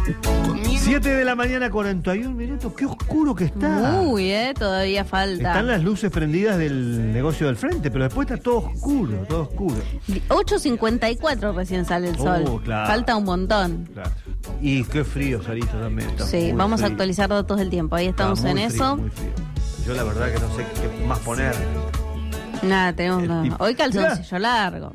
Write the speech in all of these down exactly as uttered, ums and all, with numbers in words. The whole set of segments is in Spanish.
siete de la mañana, cuarenta y un minutos. Qué oscuro que está. Uy, eh, todavía falta. Están las luces prendidas del negocio del frente, pero después está todo oscuro, todo oscuro. ocho cincuenta y cuatro recién sale el sol. Oh, claro. Falta un montón. Claro. Y qué frío, Sarito, también. Está Sí, muy vamos frío. a actualizar datos del tiempo. Ahí estamos Está muy en frío, eso. muy frío. Yo la verdad que no sé qué más poner. Nada, tenemos El nada. tipo- Hoy calzoncillo largo.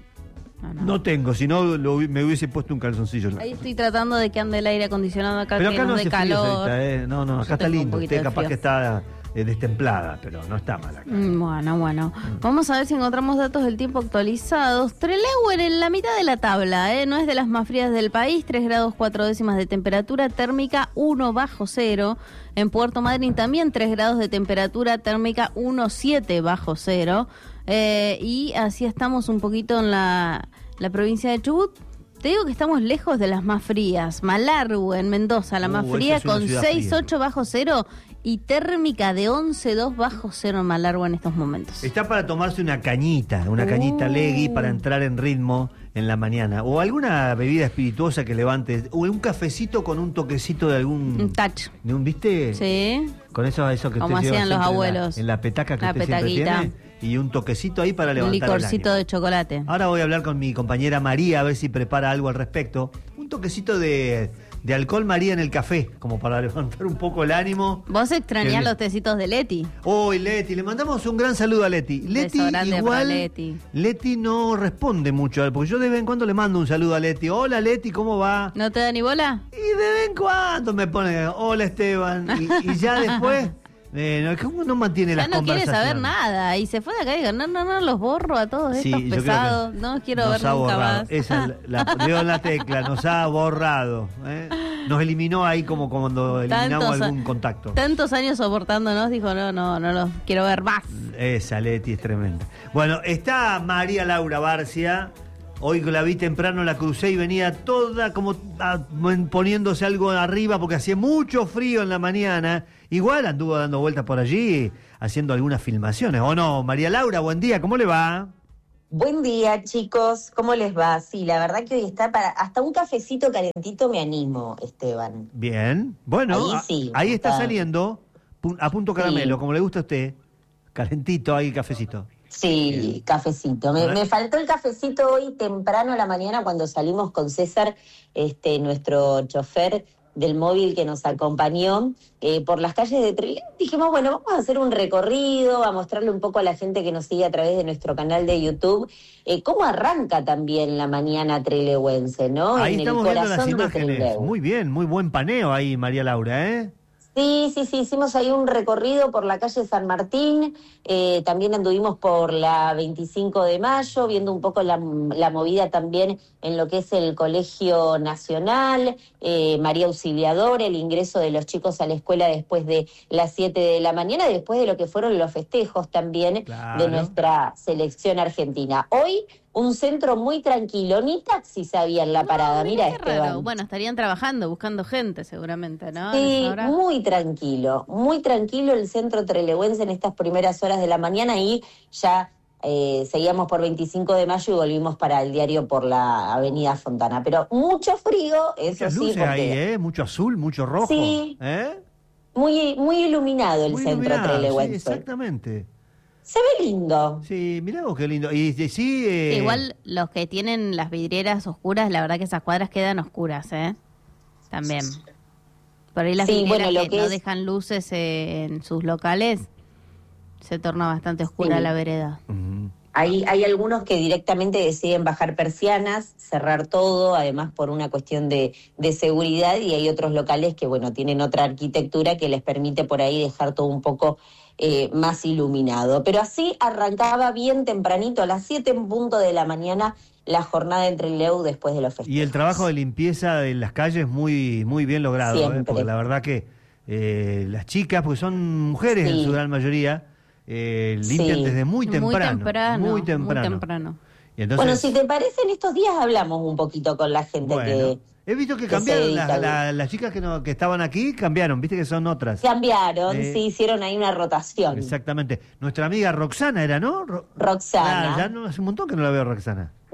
No, no. No tengo, si no lo hubi- me hubiese puesto un calzoncillo. Ahí estoy tratando de que ande el aire acondicionado acá, Pero que acá no nos hace dé frío, calor. Sarita, eh. No, no, Yo acá está tengo un lindo. poquito Usted de capaz frío. que está eh, destemplada, pero no está mal acá. Mm, Bueno, bueno. Vamos a ver si encontramos datos del tiempo actualizados. Trelew en la mitad de la tabla, ¿eh? No es de las más frías del país. tres grados cuatro décimas de temperatura térmica, uno bajo cero. En Puerto Madryn también tres grados de temperatura térmica, uno siete bajo cero. Eh, y así estamos un poquito en la, la provincia de Chubut. Te digo que estamos lejos de las más frías. Malargüe en Mendoza, la Uh, más esa fría, es una con ciudad seis fría. ocho bajo cero y térmica de once dos bajo cero en Malargüe en estos momentos. Está para tomarse una cañita, una cañita Uh. legui para entrar en ritmo en la mañana. O alguna bebida espirituosa que levante. O un cafecito con un toquecito de algún... Un touch. ¿De un, viste? Sí. Con eso, eso que Como usted lleva hacían los siempre en la- abuelos. En la, petaca que La usted siempre petaquita. tiene. Y un toquecito ahí para Un levantar licorcito el ánimo. de chocolate. Ahora voy a hablar con mi compañera María a ver si prepara algo al respecto. Un toquecito de, de alcohol María en el café, como para levantar un poco el ánimo. Vos Qué extrañás bien. los tecitos de Leti. Hoy Leti, le mandamos un gran saludo a Leti. Leti Beso grande igual, para Leti. Leti no responde mucho, porque yo de vez en cuando le mando un saludo a Leti. Hola Leti, ¿cómo va? ¿No te da ni bola? Y de vez en cuando me pone, hola Esteban. Y, y ya después, eh, no, ¿cómo no mantiene Ya las no quiere conversaciones? saber nada. Y se fue de acá y dijo, no, no, no, los borro a todos Sí, estos yo creo que pesados. No quiero nos ver ha nunca borrado. más. Esa es la, la, dio la tecla, nos ha borrado. ¿eh? Nos eliminó ahí como cuando eliminamos Tantos a- algún contacto. Tantos años soportándonos, dijo, no, no, no los quiero ver más. Esa Leti es tremenda. Bueno, está María Laura Barcia. Hoy la vi temprano, la crucé y venía toda como ah, poniéndose algo arriba porque hacía mucho frío en la mañana. Igual anduvo dando vueltas por allí haciendo algunas filmaciones. ¿O no? María Laura, buen día, ¿cómo le va? Buen día, chicos. ¿Cómo les va? Sí, la verdad que hoy está para... Hasta un cafecito calentito me animo, Esteban. Bien. Bueno, Ahí a- sí, ahí está está. saliendo pu- a punto caramelo, Sí. como le gusta a usted. Calentito ahí, cafecito. Sí, cafecito. Me, Bueno. me faltó el cafecito hoy temprano a la mañana cuando salimos con César, este, nuestro chofer del móvil que nos acompañó eh, por las calles de Trelew. Dijimos, bueno, vamos a hacer un recorrido, a mostrarle un poco a la gente que nos sigue a través de nuestro canal de YouTube, eh, cómo arranca también la mañana trelewense, ¿no? Ahí en el estamos viendo las corazón de imágenes. Trelew. Muy bien, muy buen paneo ahí, María Laura, ¿eh? Sí, sí, sí, hicimos ahí un recorrido por la calle San Martín, eh, también anduvimos por la veinticinco de mayo, viendo un poco la, la movida también en lo que es el Colegio Nacional, eh, María Auxiliadora, el ingreso de los chicos a la escuela después de las siete de la mañana, después de lo que fueron los festejos también Claro. de nuestra selección argentina. Hoy un centro muy tranquilo, ni taxis había en la parada, No, mira, qué Esteban. raro. Bueno, estarían trabajando, buscando gente seguramente, ¿no? Sí, Ahora- muy tranquilo, muy tranquilo el centro trelewense en estas primeras horas de la mañana y ya eh, seguíamos por veinticinco de mayo y volvimos para el diario por la avenida Fontana. Pero mucho frío, eso Muchas sí, luces porque ahí, ¿eh? Mucho azul, mucho rojo. Sí. ¿Eh? muy, muy iluminado el Muy centro iluminado, sí, trelewense. exactamente. Se ve lindo. Sí, mirá vos qué lindo. Y, y sí, eh, Sí, igual los que tienen las vidrieras oscuras, la verdad que esas cuadras quedan oscuras, ¿eh? También. Por ahí las Sí, vidrieras bueno, lo que, que no es- dejan luces eh, en sus locales, se torna bastante oscura Sí. la vereda. Ujú. Hay, hay algunos que directamente deciden bajar persianas, cerrar todo, además por una cuestión de, de seguridad, y hay otros locales que, bueno, tienen otra arquitectura que les permite por ahí dejar todo un poco eh, más iluminado. Pero así arrancaba bien tempranito, a las siete en punto de la mañana, la jornada en Trelew después de los festejos. Y el trabajo de limpieza de las calles muy, muy bien logrado, ¿eh? Siempre. Porque la verdad que eh, las chicas, porque son mujeres en Sí. su gran mayoría, eh, limpian Sí. desde muy temprano. Muy temprano. Muy temprano. Muy temprano. Y entonces, Bueno, si te parece, en estos días hablamos un poquito con la gente bueno, que he visto que que cambiaron, se las, dedica- la- las chicas que, no, que estaban aquí cambiaron, viste que son otras. cambiaron, Eh, sí, hicieron ahí una rotación. Exactamente. Nuestra amiga Roxana era, ¿no? Ro- Roxana. Ah, ya no, hace un montón que no la veo, Roxana.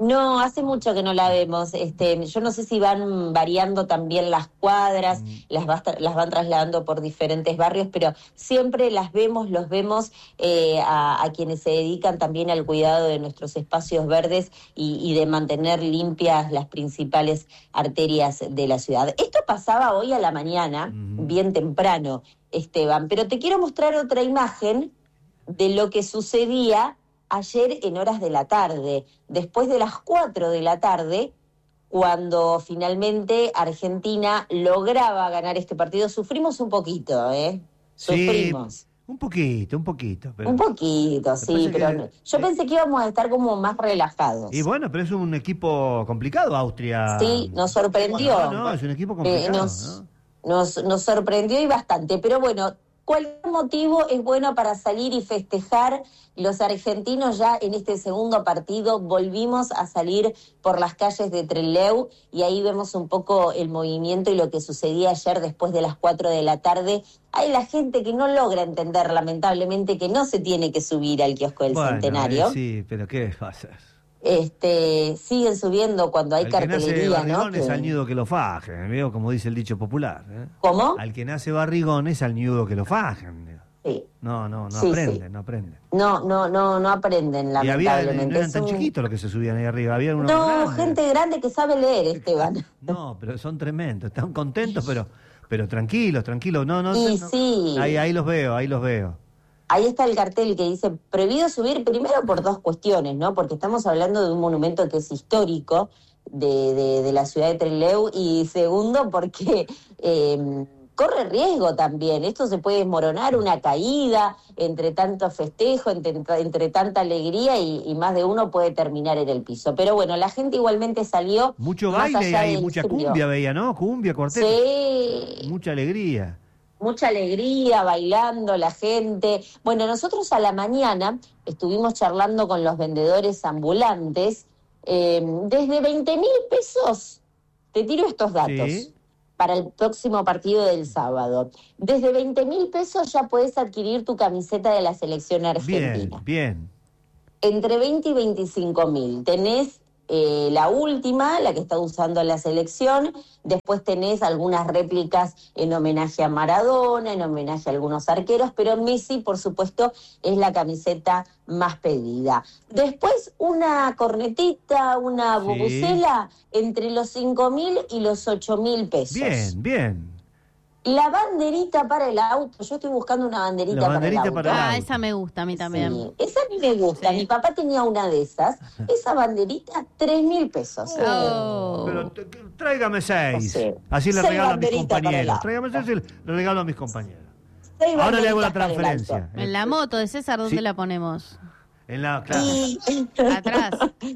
No, hace mucho que no la vemos. Este, yo no sé si van variando también las cuadras, mm. las, va, las van trasladando por diferentes barrios, pero siempre las vemos, los vemos eh, a, a quienes se dedican también al cuidado de nuestros espacios verdes y, y de mantener limpias las principales arterias de la ciudad. Esto pasaba hoy a la mañana, mm. bien temprano, Esteban, pero te quiero mostrar otra imagen de lo que sucedía ayer en horas de la tarde, después de las cuatro de la tarde, cuando finalmente Argentina lograba ganar este partido. Sufrimos un poquito, ¿eh? Sufrimos. Sí, un poquito, un poquito. Pero un poquito, sí, pero que, yo eh, pensé que íbamos a estar como más relajados. Y bueno, pero es un equipo complicado, Austria. Sí, nos sorprendió. No, no, es un equipo complicado. Eh, nos, ¿no? nos, nos sorprendió y bastante, pero bueno, cualquier motivo es bueno para salir y festejar. Los argentinos ya en este segundo partido volvimos a salir por las calles de Trelew y ahí vemos un poco el movimiento y lo que sucedía ayer después de las cuatro de la tarde. Hay la gente que no logra entender, lamentablemente, que no se tiene que subir al kiosco del bueno, Centenario. Eh, sí, pero ¿qué pasa? Este, siguen subiendo cuando hay al cartelería, que nace barrigón ¿no? es Que... al nido que lo fajen, ¿veo? Como dice el dicho popular. ¿eh? ¿Cómo? Al que nace barrigón es al nido que lo fajen. Sí. No, no, no sí, aprenden, sí. no aprenden. No, no, no, no aprenden, lamentablemente. Y había, no eran tan un... chiquitos los que se subían ahí arriba, había unos No, grandes. gente grande que sabe leer, Esteban. No, pero son tremendos, están contentos, pero pero tranquilos, tranquilos. No, no, y no. sí. Ahí, ahí los veo, ahí los veo. Ahí está el cartel que dice prohibido subir, primero por dos cuestiones, ¿no? Porque estamos hablando de un monumento que es histórico de, de, de la ciudad de Trelew, y segundo porque eh, corre riesgo también. Esto se puede desmoronar, una caída entre tanto festejo, entre, entre tanta alegría, y, y más de uno puede terminar en el piso. Pero bueno, la gente igualmente salió. Mucho baile ahí, mucha frío. Cumbia veía, ¿no? Cumbia, cuarteto. Sí. Mucha alegría. Mucha alegría, bailando la gente. Bueno, nosotros a la mañana estuvimos charlando con los vendedores ambulantes. Eh, desde veinte mil pesos, te tiro estos datos, ¿sí? Para el próximo partido del sábado. Desde veinte mil pesos ya puedes adquirir tu camiseta de la selección argentina. Bien, bien. Entre veinte y veinticinco mil tenés Eh, la última, la que está usando la selección. Después tenés algunas réplicas en homenaje a Maradona, en homenaje a algunos arqueros, pero Messi, por supuesto, es la camiseta más pedida. Después una cornetita, una sí. bubucela, entre los cinco mil y los ocho mil pesos. Bien, bien. La banderita para el auto, yo estoy buscando una banderita, la banderita para el auto. Para el auto. Ah, esa me gusta a mí también. Sí, esa a mí me gusta. Sí. Mi papá tenía una de esas. Esa banderita, tres mil pesos. Oh. Pero tráigame seis. Sí. Así le seis regalo a mis compañeros. Tráigame seis y le regalo a mis compañeros. Seis Ahora le hago la transferencia. En la moto de César, ¿dónde sí. la ponemos? En la, claro. Y... Atrás.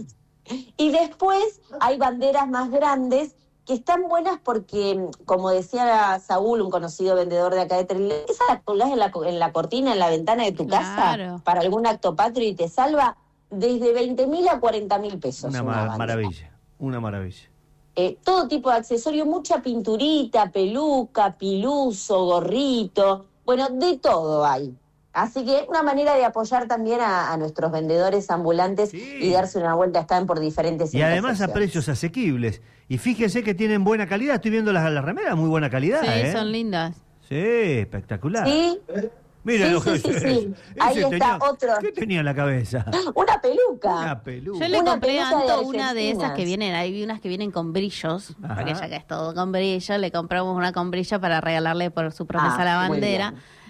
Y después hay banderas más grandes que están buenas porque, como decía Saúl, un conocido vendedor de acá de Trelew, esa la colgás en la, en la cortina, en la ventana de tu claro. casa, para algún acto patrio y te salva, desde veinte mil a cuarenta mil pesos. Una, una mar- maravilla, una maravilla. Eh, todo tipo de accesorio, mucha pinturita, peluca, piluso, gorrito, bueno, de todo hay. Así que una manera de apoyar también a, a nuestros vendedores ambulantes, sí. y darse una vuelta, están por diferentes y además a precios asequibles. Y fíjense que tienen buena calidad. Estoy viendo las, las remeras, muy buena calidad. Sí, ¿eh? son lindas. Sí, espectacular. Sí. Miren sí, los sí, sí, sí. Ahí está tenía, otro. ¿Qué tenía en la cabeza? Una peluca. Una peluca. Yo le una compré a Anto de una de esas que vienen, hay unas que vienen con brillos, ajá. porque ya que es todo con brillo, le compramos una con brillo para regalarle por su promesa ah, a la bandera.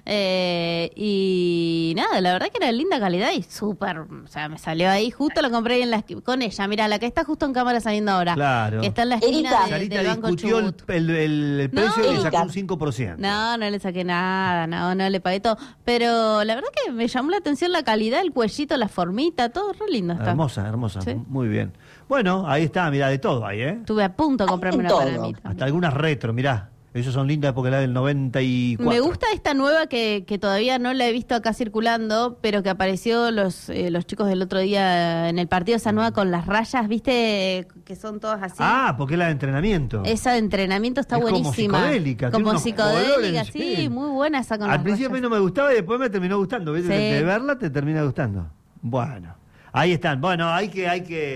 Eh, y nada, la verdad que era de linda calidad y súper, o sea, me salió ahí, justo lo compré en la, con ella, mira, la que está justo en cámara saliendo ahora, claro. que está en la esquina Erika. de, Sarita del Banco discutió el, Chubut. el, el, el precio No, y le sacó Erika. un cinco por ciento. No, no le saqué nada, no, no le pagué todo, pero la verdad que me llamó la atención la calidad, el cuellito, la formita, todo re lindo está. Hermosa, hermosa, ¿Sí? Muy bien. Bueno, ahí está, mirá, de todo ahí, ¿eh? Estuve a punto de comprarme una todo. para mí. Hasta algunas retro, mirá. Esas son lindas porque la del noventa y cuatro. Me gusta esta nueva que, que todavía no la he visto acá circulando, pero que apareció los eh, los chicos del otro día en el partido, esa nueva con las rayas, ¿viste? Que son todas así. Ah, porque es la de entrenamiento. Esa de entrenamiento está es buenísima. Como psicodélica. Como unos psicodélica, colores, sí, sí, muy buena esa con Al las principio rayas. a mí no me gustaba y después me terminó gustando. ¿Ves? Sí. De verla te termina gustando. Bueno, ahí están. Bueno, hay que... hay que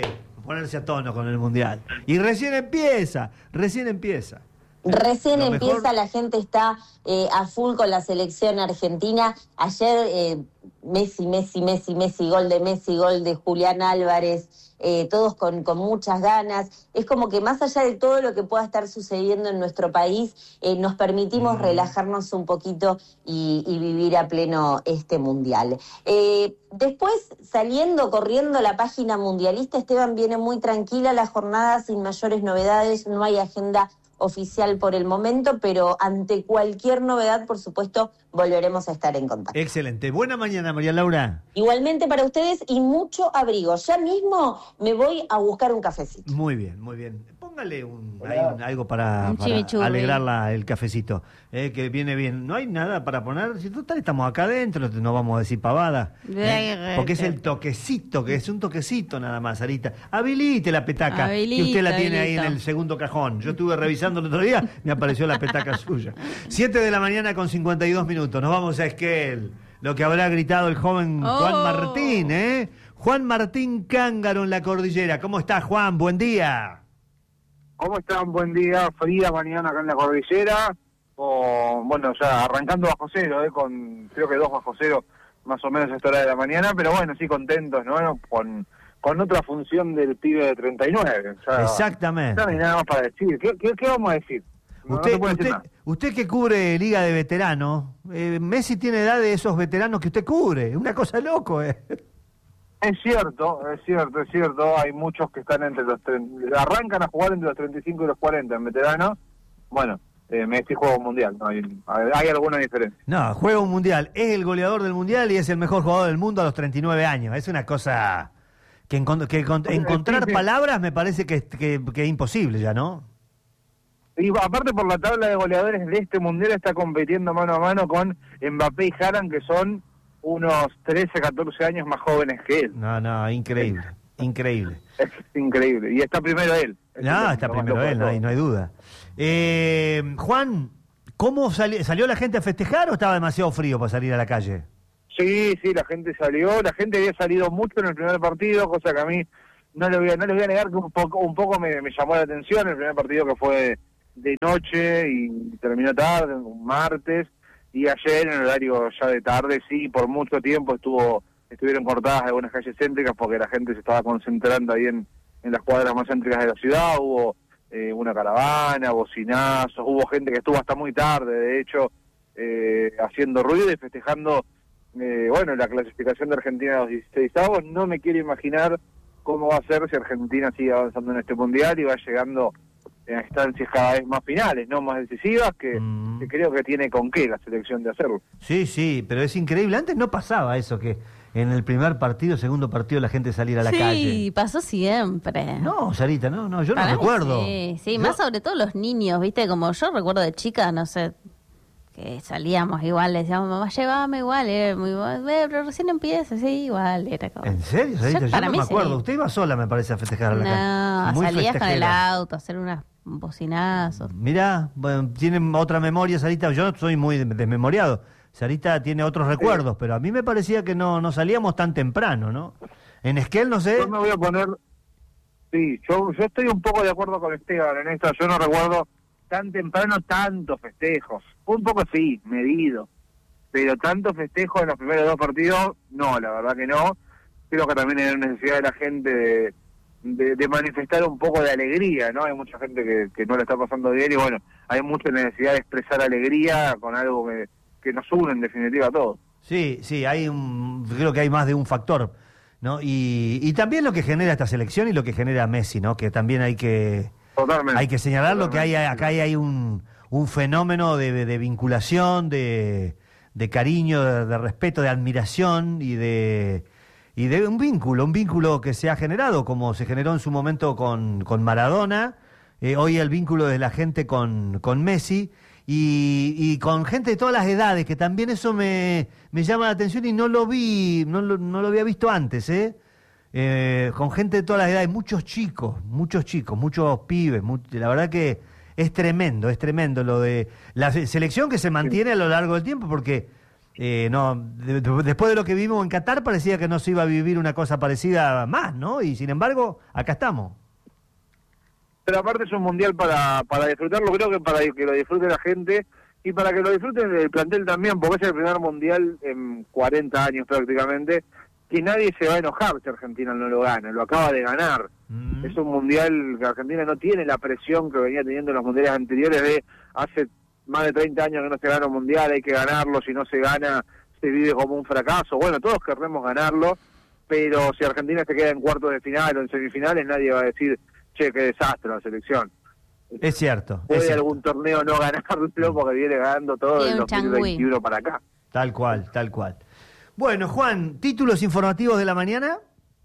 ponerse a tono con el Mundial. Y recién empieza, recién empieza. Recién Lo empieza, mejor... la gente está eh, a full con la selección argentina. Ayer eh, Messi, Messi, Messi, Messi, gol de Messi, gol de Julián Álvarez, eh, todos con, con muchas ganas. Es como que más allá de todo lo que pueda estar sucediendo en nuestro país, eh, nos permitimos mm. relajarnos un poquito y, y vivir a pleno este Mundial. Eh, después, saliendo, corriendo la página mundialista, Esteban, viene muy tranquila la jornada, sin mayores novedades, no hay agenda oficial por el momento, pero ante cualquier novedad, por supuesto, volveremos a estar en contacto. Excelente. Buena mañana, María Laura. Igualmente para ustedes y mucho abrigo. Ya mismo me voy a buscar un cafecito. Muy bien, muy bien. Póngale un, ahí un- algo para, Un para chimichurri. alegrar la- el cafecito, eh, que viene bien. No hay nada para poner. Si total estamos acá adentro, no vamos a decir pavada. eh, porque es el toquecito, que es un toquecito nada más, Sarita. Habilite la petaca, Habilita, que usted la tiene habilita. ahí en el segundo cajón. Yo estuve revisando el otro día, me apareció la petaca suya. Siete de la mañana con cincuenta y dos minutos. Nos vamos a Esquel. Lo que habrá gritado el joven Juan Oh. Martín, ¿eh? Juan Martín Cángaro en la cordillera. ¿Cómo estás, Juan? Buen día. ¿Cómo están? Buen día, fría mañana acá en la cordillera, o, bueno, ya arrancando bajo cero, ¿eh? Con creo que dos bajo cero más o menos a esta hora de la mañana, pero bueno, sí contentos, ¿no? Con, con otra función del pibe de treinta y nueve. Ya, Exactamente. ya no hay nada más para decir. ¿Qué, qué, qué vamos a decir? No, no Usted, se puede decir usted, nada. usted que cubre Liga de Veteranos, eh, Messi tiene edad de esos veteranos que usted cubre. Una cosa loco, ¿eh? Es cierto, es cierto, es cierto. Hay muchos que están entre los... tre- arrancan a jugar entre los treinta y cinco y los cuarenta en veteranos. Bueno, eh, Messi juega un mundial, ¿no? Hay, hay alguna diferencia. No, juega un mundial. Es el goleador del mundial y es el mejor jugador del mundo a los treinta y nueve años. Es una cosa que, encont- que encont- encontrar sí, sí. palabras me parece que, que, que es imposible ya, ¿no? Y aparte por la tabla de goleadores de este mundial está compitiendo mano a mano con Mbappé y Haaland, que son unos trece, catorce años más jóvenes que él. No, no, increíble, increíble. Es increíble. Y está primero él. No, Es está lo más primero loco de él, no hay, todo. no hay duda. Eh, Juan, ¿cómo sali- salió la gente a festejar o estaba demasiado frío para salir a la calle? Sí, sí, la gente salió. La gente había salido mucho en el primer partido, cosa que a mí no le voy a, no les voy a negar que un poco, un poco me, me llamó la atención. El primer partido que fue de noche y terminó tarde, un martes. Y ayer en horario ya de tarde, sí, por mucho tiempo estuvo estuvieron cortadas algunas calles céntricas porque la gente se estaba concentrando ahí en, en las cuadras más céntricas de la ciudad. Hubo eh, una caravana, bocinazos, hubo gente que estuvo hasta muy tarde, de hecho, eh, haciendo ruido y festejando, eh, bueno, la clasificación de Argentina a los dieciseisavos. No me quiero imaginar cómo va a ser si Argentina sigue avanzando en este mundial y va llegando a instancias cada vez más finales, no más decisivas, que, Mm. que creo que tiene con qué la selección de hacerlo. Sí, sí, pero es increíble. Antes no pasaba eso, que en el primer partido, segundo partido, la gente saliera a la sí, calle. pasó siempre. No, Sarita, no, no, yo no Para mí recuerdo. Sí, sí, Yo- más sobre todo los niños, ¿viste? Como yo recuerdo de chica, no sé, que salíamos igual, le decíamos, mamá, llévame igual, era muy igual, pero recién empieza, sí, igual, era como... ¿En serio, Sarita? Yo- Yo, para no mí me acuerdo. sí. Usted iba sola, me parece, a festejar a la calle. No, Muy salías con el festejera. auto, a hacer unos bocinazos. Mirá, bueno, tienen otra memoria, Sarita. Yo soy muy desmemoriado. Sarita tiene otros recuerdos, pero a mí me parecía que no, no salíamos tan temprano, ¿no? En Esquel, no sé. Yo me voy a poner... Sí, yo, yo estoy un poco de acuerdo con Esteban en esto. Yo no recuerdo tan temprano tantos festejos. Un poco sí, medido. Pero tantos festejos en los primeros dos partidos, no, la verdad que no. Creo que también hay necesidad de la gente de, de, de manifestar un poco de alegría, ¿no? Hay mucha gente que, que no la está pasando bien y bueno, hay mucha necesidad de expresar alegría con algo que, que nos une en definitiva a todos. Sí, sí, hay un, creo que hay más de un factor, ¿no? Y, y también lo que genera esta selección y lo que genera Messi, ¿no? Que también hay que Totalmente. hay que señalarlo, que hay Totalmente. acá hay, hay un, un fenómeno de, de vinculación, de, de cariño, de, de respeto, de admiración y de y de un vínculo, un vínculo que se ha generado, como se generó en su momento con, con Maradona, eh, hoy el vínculo de la gente con, con Messi. Y, y con gente de todas las edades, que también eso me, me llama la atención y no lo vi, no lo, no lo había visto antes, ¿eh? Eh, con gente de todas las edades, muchos chicos, muchos chicos, muchos pibes, mu- la verdad que es tremendo, es tremendo lo de la se- selección que se mantiene a lo largo del tiempo, porque eh, no, de, de, después de lo que vimos en Qatar parecía que no se iba a vivir una cosa parecida más, ¿no? Y sin embargo, acá estamos. Pero aparte es un mundial para, para disfrutarlo, creo que para que lo disfrute la gente y para que lo disfrute el plantel también, porque es el primer mundial en cuarenta años prácticamente, que nadie se va a enojar si Argentina no lo gana, lo acaba de ganar. Mm. Es un mundial que Argentina no tiene la presión que venía teniendo en los mundiales anteriores de hace más de treinta años que no se gana un mundial, hay que ganarlo, si no se gana se vive como un fracaso. Bueno, todos querremos ganarlo, pero si Argentina se queda en cuartos de final o en semifinales, nadie va a decir, che, qué desastre la selección. Es cierto. Puede es cierto. algún torneo no ganarlo porque viene ganando todo el dos mil veintiuno para acá. Tal cual, tal cual. Bueno, Juan, títulos informativos de la mañana.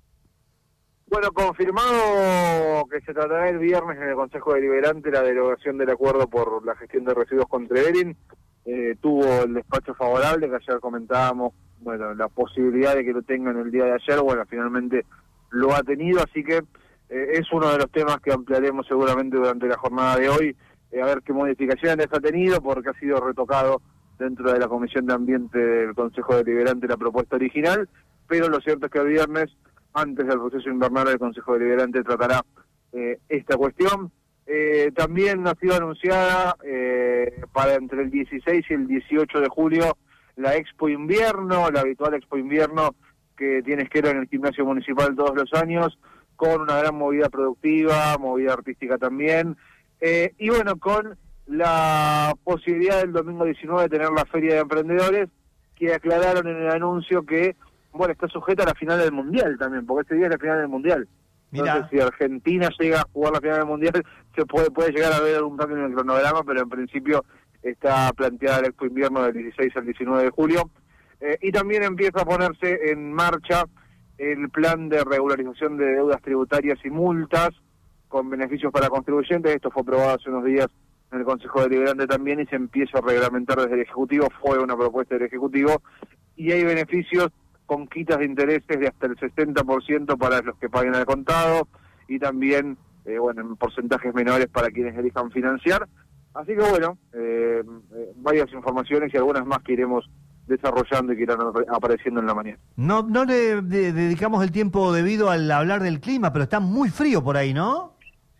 Bueno, confirmado que se tratará el viernes en el Consejo Deliberante la derogación del acuerdo por la gestión de residuos con Trevelin. Eh, tuvo el despacho favorable, que ayer comentábamos, bueno, la posibilidad de que lo tengan el día de ayer, bueno, finalmente lo ha tenido, así que eh, es uno de los temas que ampliaremos seguramente durante la jornada de hoy, eh, a ver qué modificaciones ha tenido, porque ha sido retocado dentro de la Comisión de Ambiente del Consejo Deliberante la propuesta original, pero lo cierto es que el viernes, antes del proceso invernal, el Consejo Deliberante tratará eh, esta cuestión. Eh, también ha sido anunciada eh, para entre el dieciséis y el dieciocho de julio la Expo Invierno, la habitual Expo Invierno que tiene Esquero en el Gimnasio Municipal todos los años, con una gran movida productiva, movida artística también, eh, y bueno, con la posibilidad del domingo diecinueve de tener la Feria de Emprendedores, que aclararon en el anuncio que, bueno, está sujeta a la final del Mundial también, porque este día es la final del Mundial. Mirá. Entonces, si Argentina llega a jugar la final del Mundial, se puede puede llegar a ver algún cambio en el cronograma, pero en principio está planteada el Expo Invierno del dieciséis al diecinueve de julio. Eh, y también empieza a ponerse en marcha el plan de regularización de deudas tributarias y multas con beneficios para contribuyentes. Esto fue aprobado hace unos días en el Consejo Deliberante también y se empieza a reglamentar desde el Ejecutivo. Fue una propuesta del Ejecutivo y hay beneficios con quitas de intereses de hasta el sesenta por ciento para los que paguen al contado y también, eh, bueno, en porcentajes menores para quienes elijan financiar. Así que bueno, eh, eh, varias informaciones y algunas más que iremos desarrollando y que irán apareciendo en la mañana. No, no le de, dedicamos el tiempo debido al hablar del clima, pero está muy frío por ahí, ¿no?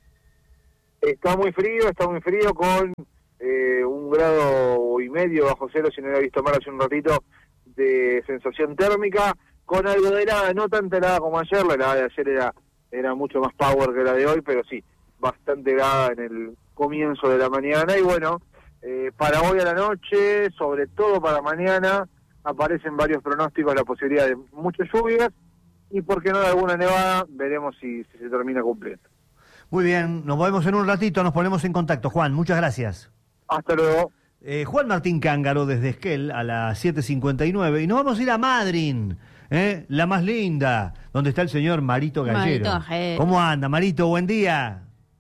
Está muy frío, está muy frío con eh, un grado y medio bajo cero, si no había visto mal hace un ratito, de sensación térmica, con algo de helada, no tanta helada como ayer, la helada de ayer era, era mucho más power que la de hoy, pero sí, bastante helada en el comienzo de la mañana, y bueno, eh, para hoy a la noche, sobre todo para mañana, aparecen varios pronósticos, la posibilidad de muchas lluvias, y por qué no de alguna nevada, veremos si, si se termina cumpliendo. Muy bien, nos vemos en un ratito, nos ponemos en contacto. Juan, muchas gracias. Hasta luego. Eh, Juan Martín Cángaro desde Esquel a las siete cincuenta y nueve y nos vamos a ir a Madryn, ¿eh? La más linda, donde está el señor Marito Gallero. Marito, eh. ¿Cómo anda, Marito? Buen día.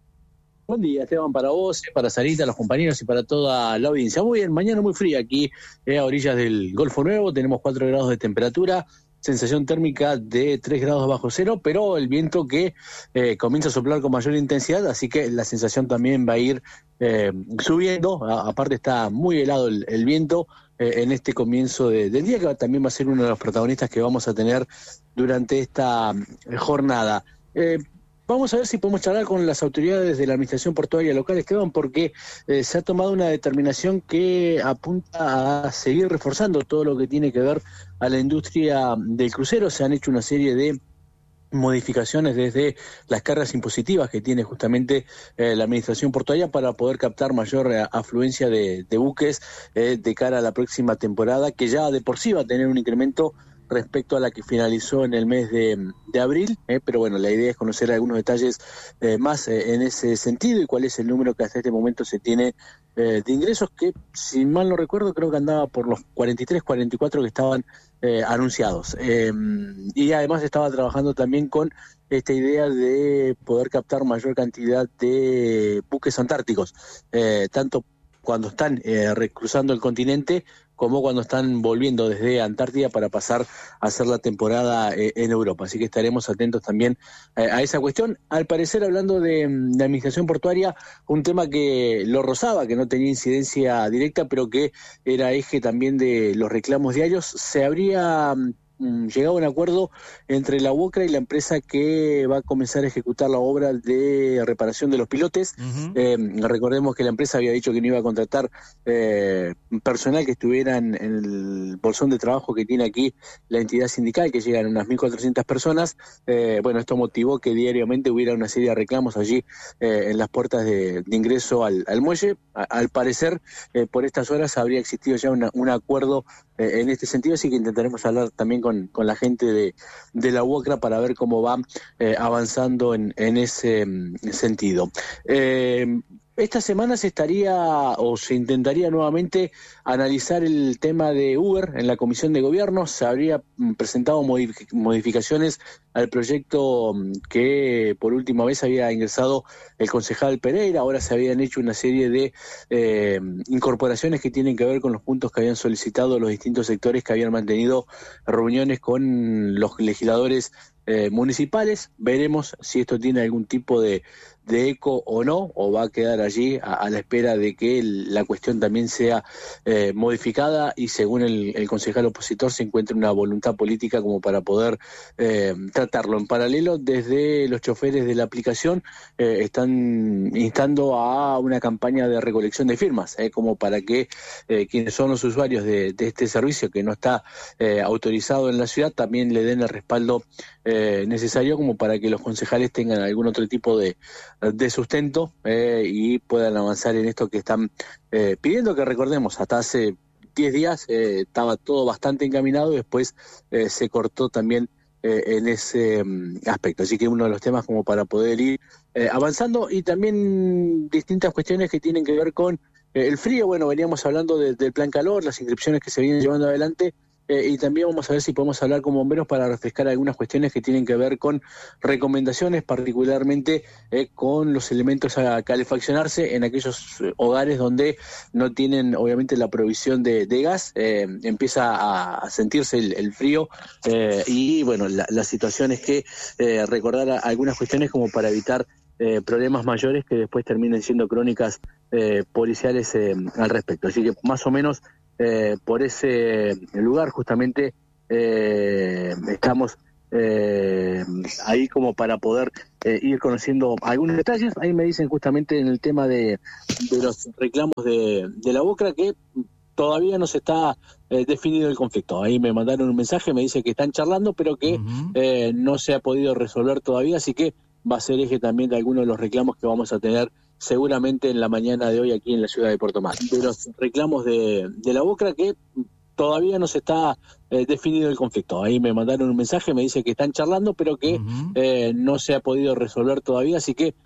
Buen día, Esteban, para vos, para Sarita, los compañeros y para toda la audiencia. Muy bien, mañana muy fría aquí eh, a orillas del Golfo Nuevo, tenemos cuatro grados de temperatura, sensación térmica de tres grados bajo cero, pero el viento que eh, comienza a soplar con mayor intensidad, así que la sensación también va a ir eh, subiendo. A, aparte está muy helado el, el viento eh, en este comienzo de, del día, que también va a ser uno de los protagonistas que vamos a tener durante esta eh, jornada. Eh, Vamos a ver si podemos charlar con las autoridades de la Administración Portuaria local, Esteban, porque eh, se ha tomado una determinación que apunta a seguir reforzando todo lo que tiene que ver a la industria del crucero. Se han hecho una serie de modificaciones desde las cargas impositivas que tiene justamente eh, la Administración Portuaria para poder captar mayor eh, afluencia de, de buques eh, de cara a la próxima temporada, que ya de por sí va a tener un incremento respecto a la que finalizó en el mes de, de abril, eh, pero bueno, la idea es conocer algunos detalles eh, más eh, en ese sentido y cuál es el número que hasta este momento se tiene eh, de ingresos, que si mal no recuerdo creo que andaba por los cuarenta y tres, cuarenta y cuatro que estaban eh, anunciados, eh, y además estaba trabajando también con esta idea de poder captar mayor cantidad de buques antárticos, eh, tanto cuando están eh, recruzando el continente como cuando están volviendo desde Antártida para pasar a hacer la temporada eh, en Europa. Así que estaremos atentos también eh, a esa cuestión. Al parecer, hablando de, de administración portuaria, un tema que lo rozaba, que no tenía incidencia directa, pero que era eje también de los reclamos diarios, se habría llegado a un acuerdo entre la UOCRA y la empresa que va a comenzar a ejecutar la obra de reparación de los pilotes. Uh-huh. Eh, recordemos que la empresa había dicho que no iba a contratar eh, personal que estuviera en, en el bolsón de trabajo que tiene aquí la entidad sindical, que llegan unas mil cuatrocientas personas. Eh, bueno, esto motivó que diariamente hubiera una serie de reclamos allí eh, en las puertas de, de ingreso al, al muelle. A, al parecer, eh, por estas horas habría existido ya una, un acuerdo eh, en este sentido, así que intentaremos hablar también con, con la gente de, de la UOCRA para ver cómo va eh, avanzando en, en ese mm, sentido. Eh, Esta semana se estaría o se intentaría nuevamente analizar el tema de Uber en la Comisión de Gobierno. Se habría presentado modific- modificaciones al proyecto que por última vez había ingresado el concejal Pereira. Ahora se habían hecho una serie de eh, incorporaciones que tienen que ver con los puntos que habían solicitado los distintos sectores que habían mantenido reuniones con los legisladores Eh, municipales. Veremos si esto tiene algún tipo de, de eco o no, o va a quedar allí a, a la espera de que el, la cuestión también sea eh, modificada y según el, el concejal opositor se encuentre una voluntad política como para poder eh, tratarlo. En paralelo, desde los choferes de la aplicación eh, están instando a una campaña de recolección de firmas, eh, como para que eh, quienes son los usuarios de, de este servicio que no está eh, autorizado en la ciudad también le den el respaldo Eh, necesario como para que los concejales tengan algún otro tipo de, de sustento eh, y puedan avanzar en esto que están eh, pidiendo, que recordemos, hasta hace diez días eh, estaba todo bastante encaminado y después eh, se cortó también eh, en ese um, aspecto. Así que uno de los temas como para poder ir eh, avanzando y también distintas cuestiones que tienen que ver con eh, el frío. Bueno, veníamos hablando de, del plan calor, las inscripciones que se vienen llevando adelante. Eh, y también vamos a ver si podemos hablar con bomberos para refrescar algunas cuestiones que tienen que ver con recomendaciones, particularmente eh, con los elementos a calefaccionarse en aquellos hogares donde no tienen obviamente la provisión de, de gas. Eh, empieza a, a sentirse el, el frío eh, y bueno, la, la situación es que eh, recordar algunas cuestiones como para evitar eh, problemas mayores que después terminen siendo crónicas eh, policiales eh, al respecto. Así que más o menos Eh, por ese lugar justamente eh, estamos eh, ahí como para poder eh, ir conociendo algunos detalles. Ahí me dicen justamente en el tema de, de los reclamos de, de la UOCRA que todavía no se está eh, definido el conflicto. Ahí me mandaron un mensaje, me dice que están charlando, pero que uh-huh. eh, no se ha podido resolver todavía, así que va a ser eje también de algunos de los reclamos que vamos a tener seguramente en la mañana de hoy aquí en la ciudad de Puerto Madryn. De los reclamos de, de la UOCRA que todavía no se está eh, definido el conflicto. Ahí me mandaron un mensaje, me dice que están charlando, pero que uh-huh. eh, no se ha podido resolver todavía, así que